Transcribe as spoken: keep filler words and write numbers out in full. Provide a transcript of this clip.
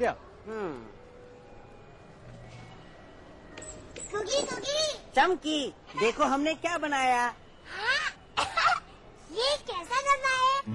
गया। हम्म। Cookie cookie चमकी, देखो हमने क्या बनाया। हाँ? ये कैसा डब्बा है?